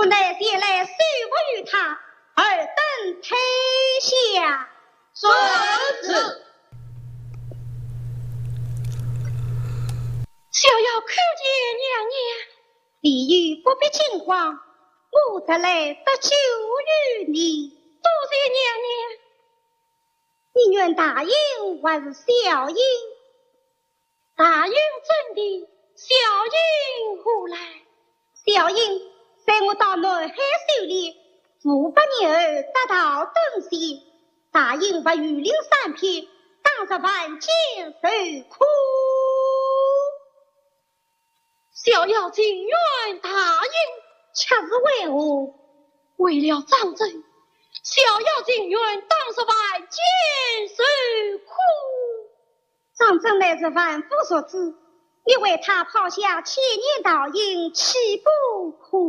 我乃先来受服于他，尔等退下。 遵旨。 小要叩见娘娘。 李煜不必惊慌，我特来得救于你。 多谢娘娘。 你愿答应还是小应？ 答应怎的？小应何来？ 小应在我到南海狩猎，父不女儿得到东西，答应不御领3篇，当时万千受苦。 小要情愿答应， 却是为何？ 为了张真，小要情愿当时万千受苦。 张真乃是万夫所指，你为他抛下千年道应，岂不可？